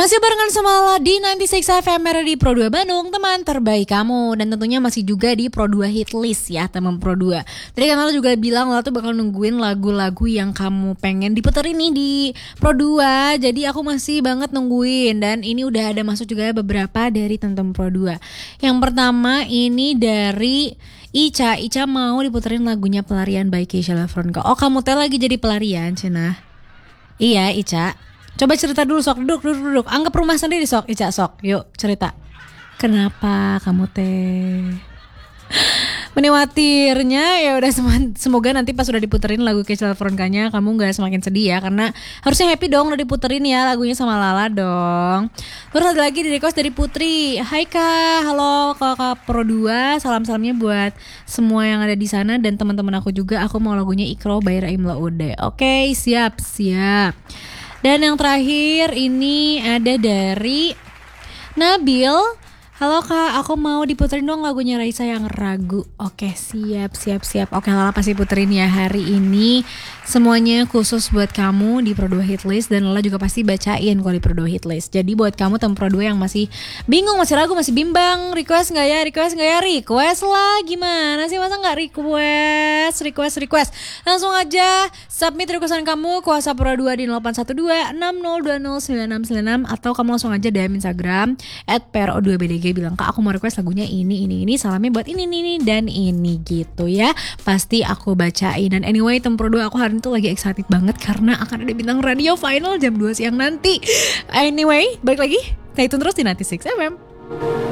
Masih barengan sama Lala di 96 FM Melody Pro 2 Bandung, teman terbaik kamu. Dan tentunya masih juga di Pro 2 Hit List ya, teman Pro 2. Tadi kan Lala juga bilang Lala tuh bakal nungguin lagu-lagu yang kamu pengen diputerin nih di Pro 2. Jadi aku masih banget nungguin. Dan ini udah ada masuk juga beberapa dari teman-teman Pro 2. Yang pertama ini dari Ica mau diputerin lagunya Pelarian by Keisha Lafronka. Oh, kamu teh lagi jadi pelarian, Cina? Iya, Ica. Coba cerita dulu, sok, duduk. Anggap rumah sendiri, sok, Ica, sok. Yuk, cerita. Kenapa kamu teh meniwatirnya? Ya udah, semoga nanti pas udah diputerin lagu Keisha Lafronkanya kamu gak semakin sedih ya, karena harusnya happy dong udah diputerin ya lagunya sama Lala dong. Terus ada lagi di request dari Putri. Hai Kak, halo Kakak Pro 2, salamnya buat semua yang ada di sana dan teman-teman aku juga. Aku mau lagunya Ikro by Raim Laude. Oke, siap. Dan yang terakhir ini ada dari Nabil. Halo Kak, aku mau diputerin dong lagunya Raisa yang Ragu. Oke, siap. Oke, Lala pasti puterin ya hari ini. Semuanya khusus buat kamu di Pro 2 Hit List. Dan Lala juga pasti bacain kalau di Pro 2 Hit List. Jadi buat kamu teman Pro 2 yang masih bingung, masih ragu, masih bimbang, request gak ya? Request lah, gimana sih, masa gak request? Langsung aja submit requestan kamu ke WhatsApp Pro 2 di 081260209696. Atau kamu langsung aja DM Instagram @pro2bdg, bilang Kak aku mau request lagunya ini, salamnya buat ini dan ini gitu ya. Pasti aku bacain. Dan anyway temen Pro 2 aku hari ini tuh lagi excited banget karena akan ada bintang radio final jam 2 siang nanti. Anyway, balik lagi, stay tune terus di 96 FM.